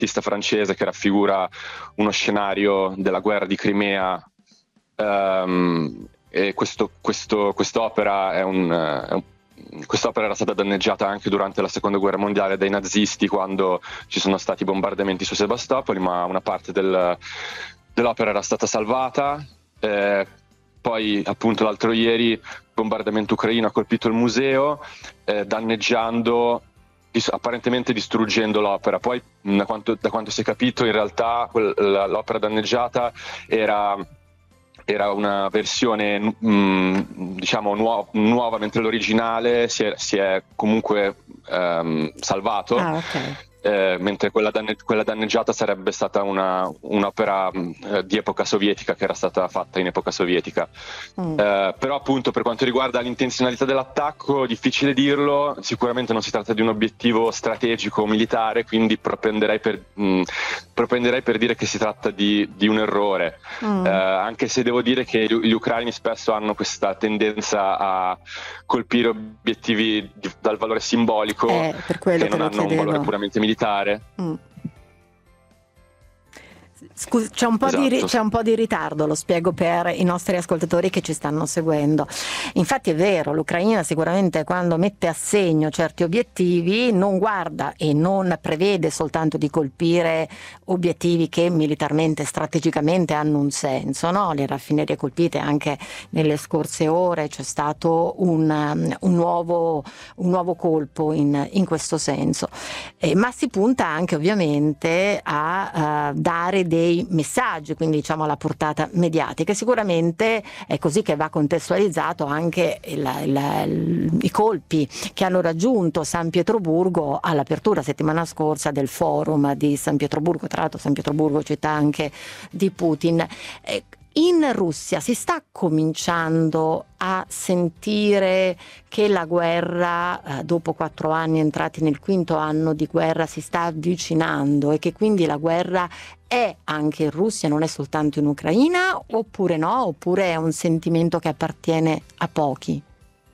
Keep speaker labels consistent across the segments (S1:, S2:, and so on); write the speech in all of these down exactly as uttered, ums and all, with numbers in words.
S1: artista francese che raffigura uno scenario della guerra di Crimea. Um, e questo, questo, quest'opera è un, è un Quest'opera era stata danneggiata anche durante la seconda guerra mondiale dai nazisti, quando ci sono stati bombardamenti su Sebastopoli, ma una parte del, dell'opera era stata salvata. Eh, poi appunto l'altro ieri il bombardamento ucraino ha colpito il museo, eh, danneggiando, apparentemente distruggendo l'opera. Poi da quanto, da quanto si è capito, in realtà quel, l'opera danneggiata era era una versione mh, diciamo nuo- nuova, mentre l'originale si è, si è comunque ehm, salvato.
S2: Ah, okay.
S1: Eh, mentre quella, danne- quella danneggiata sarebbe stata una, un'opera eh, di epoca sovietica, che era stata fatta in epoca sovietica.
S2: Mm.
S1: Eh, però appunto per quanto riguarda l'intenzionalità dell'attacco, difficile dirlo. Sicuramente non si tratta di un obiettivo strategico o militare, quindi propenderei per, mh, propenderei per dire che si tratta di, di un errore.
S2: Mm.
S1: Eh, anche se devo dire che gli, gli ucraini spesso hanno questa tendenza a colpire obiettivi di, dal valore simbolico,
S2: Eh, per quello
S1: che non
S2: te lo
S1: hanno un valore
S2: chiedevo.
S1: puramente militare.
S2: Mm. Scusa, c'è un, po'
S1: Esatto.
S2: di, c'è un po' di ritardo, lo spiego per i nostri ascoltatori che ci stanno seguendo. Infatti è vero, l'Ucraina sicuramente quando mette a segno certi obiettivi non guarda e non prevede soltanto di colpire obiettivi che militarmente, strategicamente hanno un senso, no? Le raffinerie colpite anche nelle scorse ore, c'è stato un, un, nuovo, un nuovo colpo in, in questo senso, eh, ma si punta anche ovviamente a uh, dare dei messaggi, quindi diciamo alla portata mediatica. Sicuramente è così che va contestualizzato anche il, il, il, i colpi che hanno raggiunto San Pietroburgo all'apertura settimana scorsa del forum di San Pietroburgo, tra l'altro San Pietroburgo città anche di Putin. Eh, In Russia si sta cominciando a sentire che la guerra, eh, dopo quattro anni entrati nel quinto anno di guerra, si sta avvicinando e che quindi la guerra è anche in Russia, non è soltanto in Ucraina, oppure no? Oppure è un sentimento che appartiene a pochi?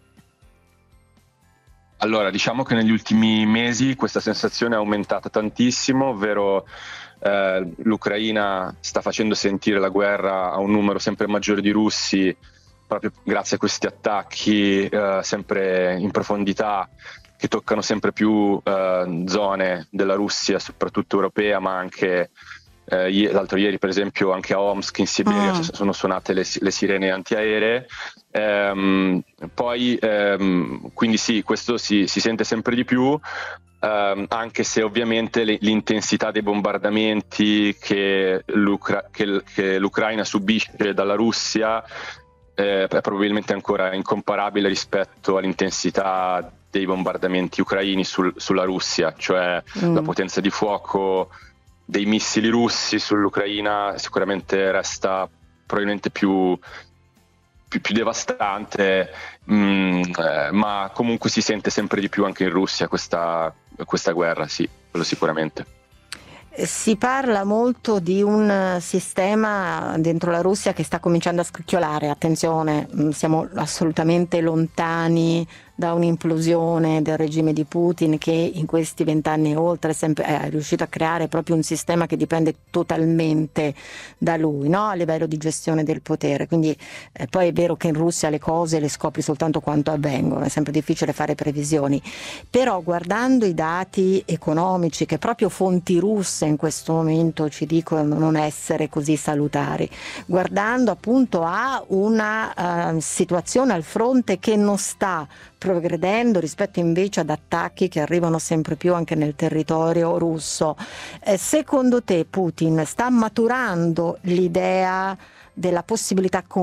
S1: Allora, diciamo che negli ultimi mesi questa sensazione è aumentata tantissimo, ovvero eh, l'Ucraina sta facendo sentire la guerra a un numero sempre maggiore di russi, proprio grazie a questi attacchi eh, sempre in profondità, che toccano sempre più eh, zone della Russia, soprattutto europea, ma anche eh, l'altro ieri per esempio anche a Omsk in Siberia mm. sono suonate le, le sirene antiaeree. Ehm, poi ehm, quindi sì, questo si, si sente sempre di più, ehm, anche se ovviamente le, l'intensità dei bombardamenti che, l'Ucra- che, che l'Ucraina subisce dalla Russia eh, è probabilmente ancora incomparabile rispetto all'intensità dei bombardamenti ucraini sul, sulla Russia, cioè mm. la potenza di fuoco dei missili russi sull'Ucraina sicuramente resta probabilmente più Più, più devastante, mh, eh, ma comunque si sente sempre di più anche in Russia questa, questa guerra, sì, quello sicuramente.
S2: Si parla molto di un sistema dentro la Russia che sta cominciando a scricchiolare, attenzione, siamo assolutamente lontani da un'implosione del regime di Putin, che in questi vent'anni e oltre sempre, è riuscito a creare proprio un sistema che dipende totalmente da lui, no? A livello di gestione del potere. Quindi eh, poi è vero che in Russia le cose le scopri soltanto quando avvengono, è sempre difficile fare previsioni, però guardando i dati economici che proprio fonti russe in questo momento ci dicono non essere così salutari, guardando appunto a una uh, situazione al fronte che non sta progredendo rispetto invece ad attacchi che arrivano sempre più anche nel territorio russo. Eh, secondo te Putin sta maturando l'idea della possibilità